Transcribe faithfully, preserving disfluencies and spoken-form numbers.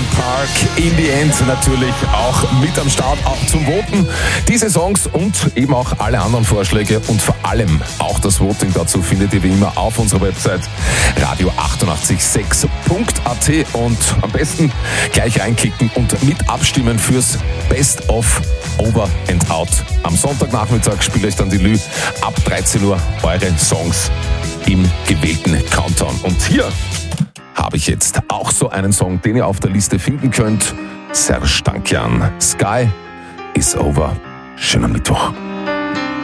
Park in the End natürlich auch mit am Start auch zum Voten. Diese Songs und eben auch alle anderen Vorschläge und vor allem auch das Voting dazu findet ihr wie immer auf unserer Website radio achtundachtzig sechs punkt a t und am besten gleich reinklicken und mit abstimmen fürs Best of Over and Out. Am Sonntagnachmittag spielt euch dann die Lü ab dreizehn Uhr eure Songs im gewählten Countdown. Und hier habe ich jetzt auch so einen Song, den ihr auf der Liste finden könnt. Serj Tankian, Sky is Over. Schönen Mittwoch.